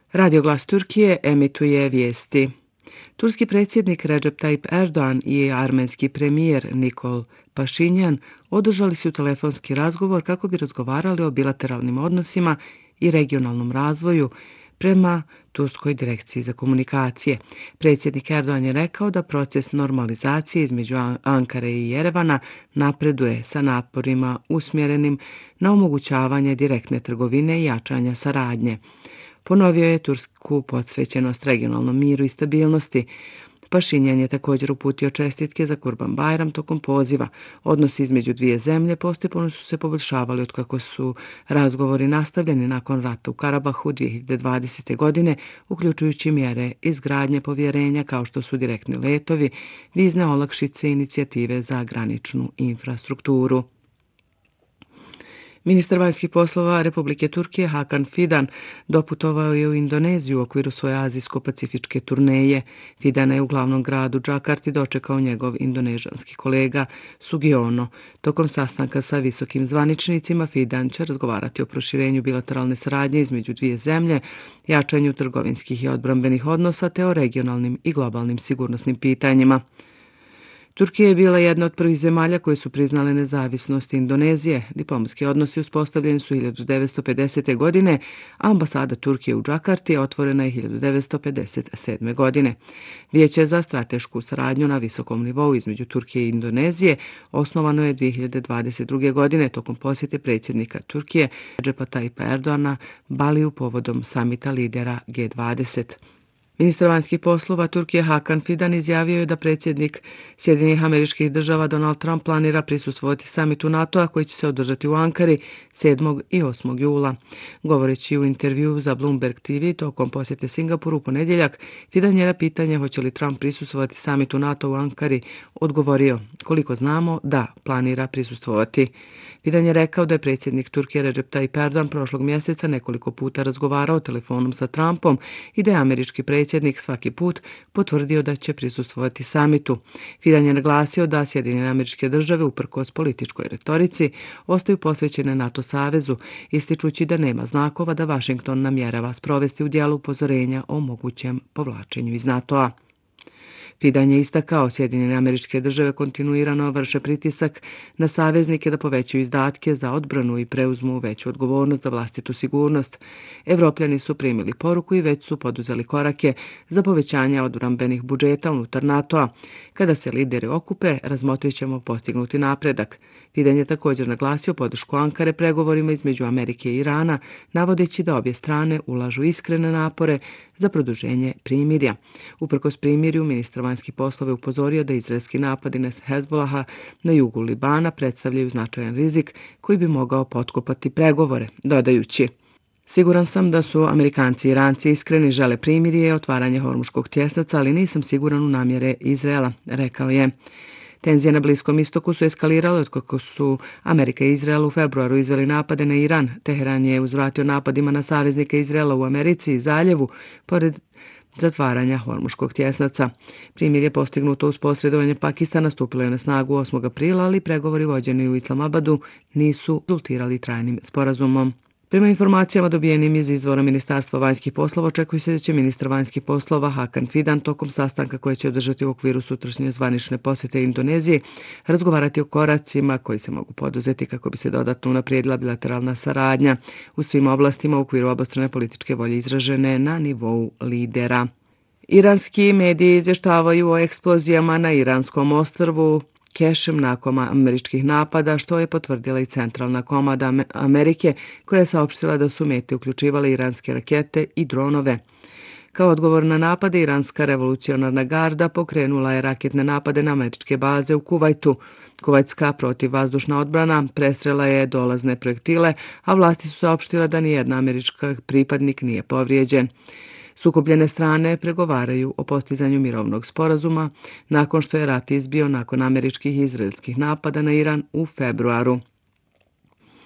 Radio Glas Turkije emituje vijesti. Turski predsjednik Recep Tayyip Erdoğan i armenski premijer Nikol Pašinjan održali su telefonski razgovor kako bi razgovarali o bilateralnim odnosima i regionalnom razvoju prema Turskoj direkciji za komunikacije. Predsjednik Erdoğan je rekao da proces normalizacije između Ankare i Jerevana napreduje sa naporima usmjerenim na omogućavanje direktne trgovine i jačanja saradnje. Ponovio je tursku posvećenost regionalnom miru i stabilnosti. Pašinjan je također uputio čestitke za Kurban-Bajram tokom poziva. Odnosi između dvije zemlje postepeno su se poboljšavali otkako su razgovori nastavljeni nakon rata u Karabahu 2020. godine, uključujući mjere izgradnje povjerenja kao što su direktni letovi, vizne olakšice i inicijative za graničnu infrastrukturu. Ministar vanjskih poslova Republike Turkije Hakan Fidan doputovao je u Indoneziju u okviru svoje azijsko-pacifičke turneje. Fidana je u glavnom gradu Džakarti dočekao njegov indonežanski kolega Sugiono. Tokom sastanka sa visokim zvaničnicima Fidan će razgovarati o proširenju bilateralne saradnje između dvije zemlje, jačanju trgovinskih i odbrambenih odnosa te o regionalnim i globalnim sigurnosnim pitanjima. Turkija je bila jedna od prvih zemalja koje su priznale nezavisnost Indonezije. Diplomatski odnosi uspostavljeni su 1950. godine, a ambasada Turkije u Džakarti otvorena je 1957. godine. Vijeće za stratešku saradnju na visokom nivou između Turkije i Indonezije osnovano je 2022. godine tokom posjete predsjednika Turkije Recepa Tayyipa Erdoğana Baliju povodom samita lidera G20. Ministar vanjskih poslova Turkije Hakan Fidan izjavio je da predsjednik Sjedinjenih Američkih Država Donald Trump planira prisustvovati samitu NATO-a koji će se održati u Ankari 7. i 8. jula. Govoreći u intervju za Bloomberg TV tokom posjete Singapuru u ponedjeljak, Fidan je na pitanje hoće li Trump prisustvovati samitu NATO u Ankari odgovorio: koliko znamo, da, planira prisustvovati. Fidan je rekao da je predsjednik Turkije Recep Tayyip Erdoğan prošlog mjeseca nekoliko puta razgovarao telefonom sa Trumpom i da je američki predsjednik svaki put potvrdio da će prisustvovati samitu. Fidan je naglasio da Sjedinjene Američke Države uprkos političkoj retorici ostaju posvećene NATO savezu, ističući da nema znakova da Washington namjerava sprovesti u djelo upozorenja o mogućem povlačenju iz NATO-a. Fidan je istakao Sjedinjene Američke Države kontinuirano vrše pritisak na saveznike da povećaju izdatke za odbranu i preuzmu veću odgovornost za vlastitu sigurnost. Evropljani su primili poruku i već su poduzeli korake za povećanje odbrambenih budžeta unutar NATO-a. Kada se lideri okupe, razmotrit ćemo postignuti napredak. Fidan je također naglasio podršku Ankare pregovorima između Amerike i Irana, navodeći da obje strane ulažu iskrene napore za produženje primirja. Uprkos primirju, ministar vanjskih poslova je upozorio da izraelski napadi na Hezbolaha na jugu Libana predstavljaju značajan rizik koji bi mogao potkopati pregovore, dodajući: siguran sam da su Amerikanci i Iranci iskreni, žele primirje i otvaranje Hormuškog tjesnaca, ali nisam siguran u namjere Izraela, rekao je. Tenzije na Bliskom istoku su eskalirale otkako su Amerika i Izrael u februaru izveli napade na Iran. Teheran je uzvratio napadima na saveznike Izraela u Americi i Zaljevu, pored zatvaranja Hormuškog tjesnaca. Primjer je postignuto uz posredovanje Pakistana, stupilo je na snagu 8. aprila, ali pregovori vođeni u Islamabadu nisu rezultirali trajnim sporazumom. Prema informacijama dobijenim iz izvora Ministarstva vanjskih poslova, očekuje se da će ministar vanjskih poslova Hakan Fidan tokom sastanka koje će održati u okviru sutrašnje zvanične posjete Indoneziji razgovarati o koracima koji se mogu poduzeti kako bi se dodatno unaprijedila bilateralna saradnja u svim oblastima u okviru obostrane političke volje izražene na nivou lidera. Iranski mediji izvještavaju o eksplozijama na iranskom ostrvu Kešem nakon američkih napada, što je potvrdila i centralna komanda Amerike, koja je saopštila da su mete uključivale iranske rakete i dronove. Kao odgovor na napade, iranska revolucionarna garda pokrenula je raketne napade na američke baze u Kuvajtu. Kuvajtska protivvazdušna odbrana prestrela je dolazne projektile, a vlasti su saopštile da nijedna američka pripadnik nije povrijeđen. Sukobljene strane pregovaraju o postizanju mirovnog sporazuma nakon što je rat izbio nakon američkih i izraelskih napada na Iran u februaru.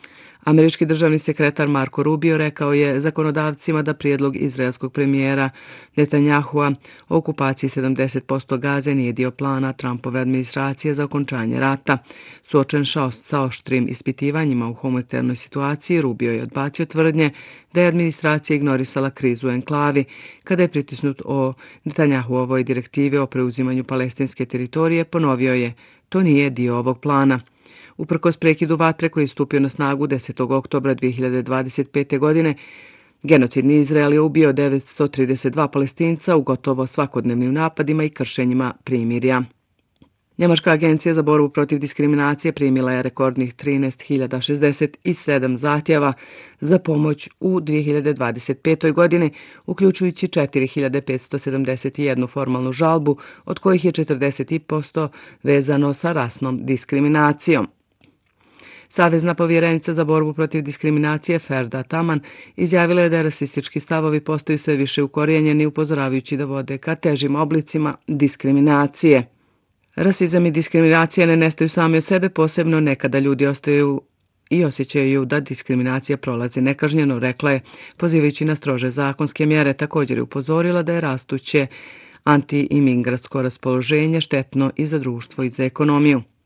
Američki državni sekretar Marko Rubio rekao je zakonodavcima da prijedlog izraelskog premijera Netanjahua o okupaciji 70% Gaze nije dio plana Trumpove administracije za okončanje rata. Suočen sa oštrim ispitivanjima u humanitarnoj situaciji, Rubio je odbacio tvrdnje da je administracija ignorisala krizu u enklavi. Kada je pritisnut o Netanjahuovoj direktivi o preuzimanju palestinske teritorije, ponovio je: to nije dio ovog plana. Uprkos prekidu vatre koji je stupio na snagu 10. oktobra 2025. godine, genocidni Izrael je ubio 932 Palestinca u gotovo svakodnevnim napadima i kršenjima primirja. Njemačka agencija za borbu protiv diskriminacije primila je rekordnih 13.067 zahtjeva za pomoć u 2025. godini, uključujući 4.571 formalnu žalbu, od kojih je 40% vezano sa rasnom diskriminacijom. Savezna povjerenica za borbu protiv diskriminacije Ferda Taman izjavila je da rasistički stavovi postaju sve više ukorijenjeni, upozoravajući da vode ka težim oblicima diskriminacije. Rasizam i diskriminacija ne nestaju sami od sebe, posebno nekada ljudi ostaju i osjećaju da diskriminacija prolazi nekažnjeno, rekla je, pozivajući na strože zakonske mjere. Također je upozorila da je rastuće anti-imigratsko raspoloženje štetno i za društvo i za ekonomiju.